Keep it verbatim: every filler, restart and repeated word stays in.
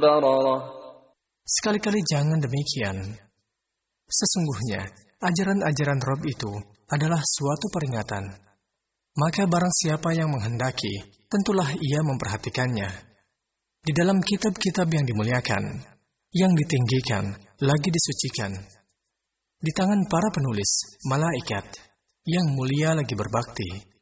البررة. Sekali-kali jangan demikian. Sesungguhnya, ajaran-ajaran Rabb itu adalah suatu peringatan. Maka barang siapa yang menghendaki, tentulah ia memperhatikannya. Di dalam kitab-kitab yang dimuliakan, yang ditinggikan, lagi disucikan. Di tangan para penulis, malaikat, yang mulia lagi berbakti.